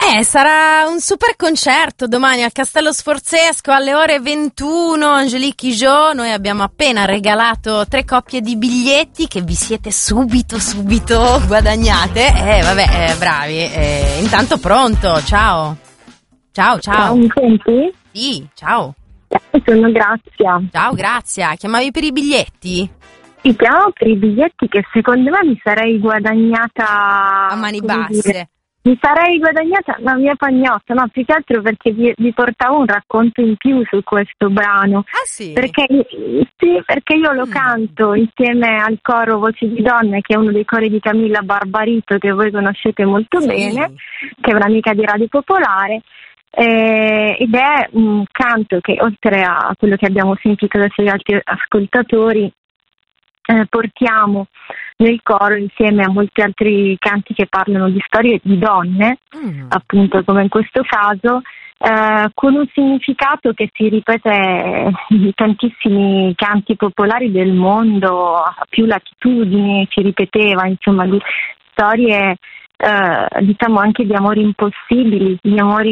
Sarà un super concerto domani al Castello Sforzesco alle ore 21, Angélique Kidjo. Noi abbiamo appena regalato 3 coppie di biglietti che vi siete subito guadagnate. Bravi. Intanto pronto, ciao. Ciao. Mi senti? Sì, ciao. Sono Grazia. Ciao, Grazia. Chiamavi per i biglietti? Ti chiamo per i biglietti che secondo me mi sarei guadagnata a mani basse. Mi sarei guadagnata la mia pagnotta, no, più che altro perché vi portavo un racconto in più su questo brano. Ah sì? Perché io lo canto insieme al coro Voci di Donne, che è uno dei cori di Camilla Barbarito, che voi conoscete molto bene, che è un'amica di Radio Popolare. Ed è un canto che, oltre a quello che abbiamo sentito adesso gli altri ascoltatori, portiamo nel coro insieme a molti altri canti che parlano di storie di donne, appunto come in questo caso, con un significato che si ripete in tantissimi canti popolari del mondo, a più latitudini si ripeteva, insomma, di storie diciamo anche di amori impossibili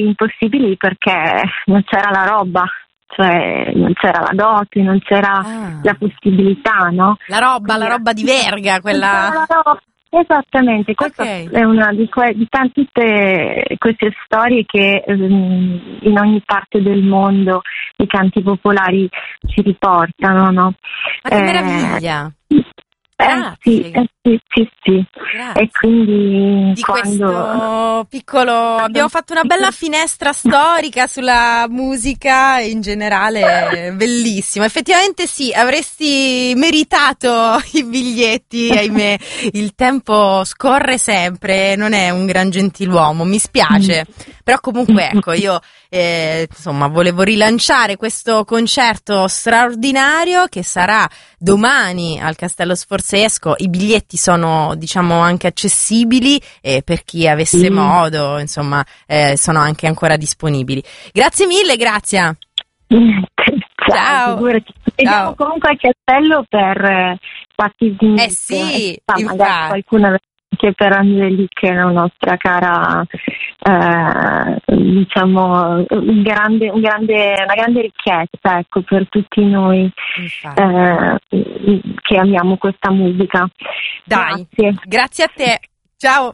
perché non c'era la roba. Cioè non c'era la dote, non c'era la possibilità, no? La roba di verga, quella. Esattamente, questa è una di tante queste storie che in ogni parte del mondo i canti popolari ci riportano, no? Ma che meraviglia! Sì. E quindi di questo piccolo abbiamo fatto una bella finestra storica sulla musica in generale, bellissima. Effettivamente sì, avresti meritato i biglietti, ahimè il tempo scorre sempre, non è un gran gentiluomo, mi spiace, però comunque ecco io volevo rilanciare questo concerto straordinario che sarà domani al Castello Sforzesco. I biglietti sono anche accessibili e per chi avesse modo sono anche ancora disponibili. Grazie mille, Grazia. Ciao. Vediamo comunque al castello per fatti di magari qualcuno anche per Angélique, la nostra cara, una grande ricchezza, ecco, per tutti noi che amiamo questa musica. Dai, grazie a te. Ciao.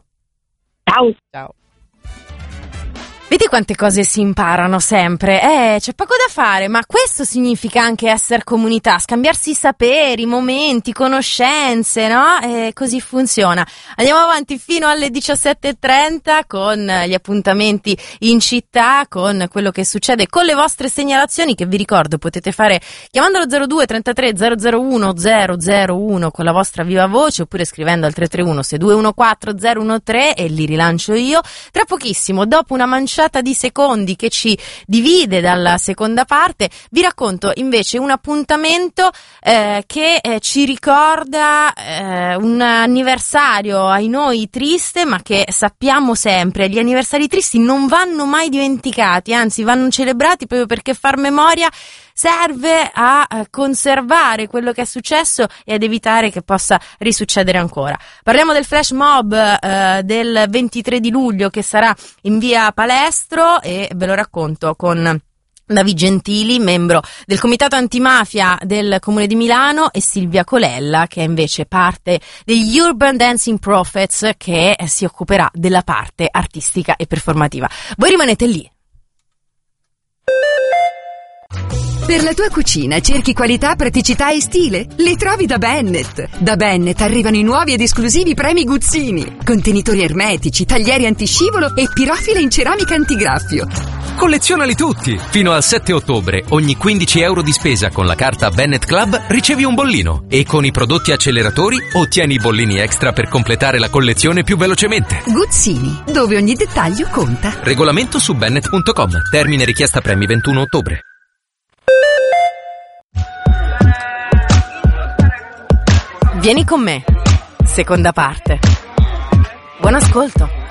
Vedi quante cose si imparano sempre, c'è poco da fare, ma questo significa anche essere comunità, scambiarsi saperi, momenti, conoscenze, no? Così funziona. Andiamo avanti fino alle 17:30 con gli appuntamenti in città, con quello che succede, con le vostre segnalazioni che vi ricordo potete fare chiamandolo 02 33 001 001 con la vostra viva voce oppure scrivendo al 331 6214 013 e li rilancio io. Tra pochissimo, dopo una manciata di secondi che ci divide dalla seconda parte, vi racconto invece un appuntamento che ci ricorda un anniversario ai noi triste, ma che sappiamo sempre gli anniversari tristi non vanno mai dimenticati, anzi vanno celebrati proprio perché far memoria serve a conservare quello che è successo e ad evitare che possa risuccedere ancora. Parliamo del flash mob del 23 di luglio che sarà in via Palestro e ve lo racconto con David Gentili, membro del comitato antimafia del Comune di Milano, e Silvia Colella, che è invece parte degli Urban Dancing Prophets, che si occuperà della parte artistica e performativa. Voi rimanete lì. Per la tua cucina cerchi qualità, praticità e stile? Li trovi da Bennett. Da Bennett arrivano i nuovi ed esclusivi premi Guzzini. Contenitori ermetici, taglieri antiscivolo e pirofile in ceramica antigraffio. Collezionali tutti! Fino al 7 ottobre, ogni 15 euro di spesa con la carta Bennett Club ricevi un bollino e con i prodotti acceleratori ottieni i bollini extra per completare la collezione più velocemente. Guzzini, dove ogni dettaglio conta. Regolamento su bennett.com. Termine richiesta premi 21 ottobre. Vieni con me, seconda parte. Buon ascolto.